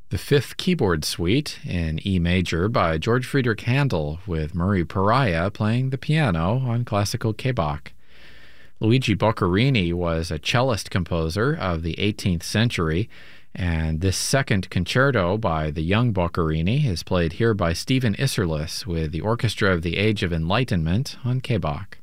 The Fifth Keyboard Suite in E major by George Friedrich Handel, with Murray Pariah playing the piano on classical K-Bach. Luigi Boccherini was a cellist composer of the 18th century, and this second concerto by the young Boccherini is played here by Stephen Isserlis with the Orchestra of the Age of Enlightenment on K-Bach.